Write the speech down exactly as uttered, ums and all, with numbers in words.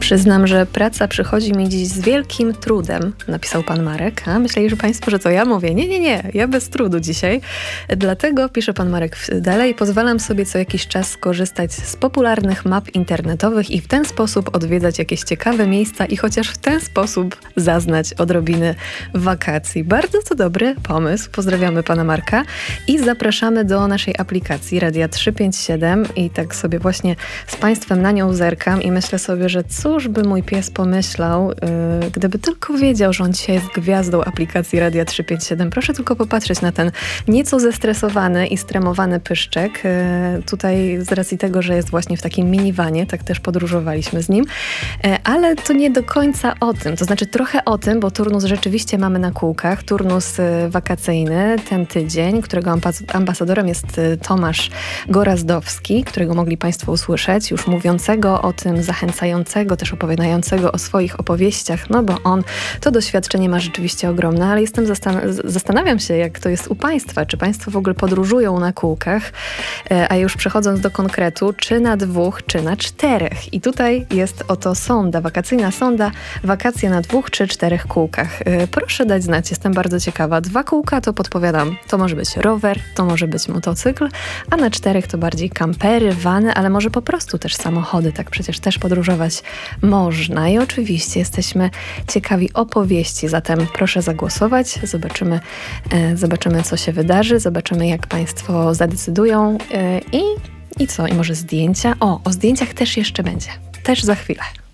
Przyznam, że praca przychodzi mi dziś z wielkim trudem, napisał pan Marek. A myśleli, Państwo, że to ja mówię. Nie, nie, nie, ja bez trudu dzisiaj. Dlatego, pisze pan Marek dalej, pozwalam sobie co jakiś czas skorzystać z popularnych map internetowych i w ten sposób odwiedzać jakieś ciekawe miejsca i chociaż w ten sposób zaznać odrobiny wakacji. Bardzo to dobry pomysł. Pozdrawiamy pana Marka i zapraszamy do naszej aplikacji Radia trzysta pięćdziesiąt siedem i tak sobie właśnie z Państwem na nią zerkam i myślę sobie, że cóż by mój pies pomyślał, yy, gdyby tylko wiedział, że on dzisiaj jest gwiazdą aplikacji Radia trzysta pięćdziesiąt siedem. Proszę tylko popatrzeć na ten nieco zestresowany i stremowany pyszczek. Yy, tutaj z racji tego, że jest właśnie w takim miniwanie, tak też podróżowaliśmy z nim. Yy, ale to nie do końca o tym. To znaczy trochę o tym, bo turnus rzeczywiście mamy na kółkach. Turnus yy, wakacyjny ten tydzień, którego ambas- ambasadorem jest yy, Tomasz Gorazdowski, którego mogli Państwo usłyszeć, już mówiącego o tym, zachęcającego, też opowiadającego o swoich opowieściach, no bo on to doświadczenie ma rzeczywiście ogromne, ale jestem zastan- zastanawiam się, jak to jest u Państwa, czy Państwo w ogóle podróżują na kółkach, a już przechodząc do konkretu, czy na dwóch, czy na czterech. I tutaj jest oto sonda, wakacyjna sonda, wakacje na dwóch czy czterech kółkach. Proszę dać znać, jestem bardzo ciekawa. Dwa kółka to podpowiadam, to może być rower, to może być motocykl, a na czterech to bardziej kampery, vany, ale może po prostu też samochody, tak przecież też podróżować można. I oczywiście jesteśmy ciekawi opowieści, zatem proszę zagłosować, zobaczymy, e, zobaczymy co się wydarzy, zobaczymy jak Państwo zadecydują e, i, i co, i może zdjęcia? O, o zdjęciach też jeszcze będzie, też za chwilę.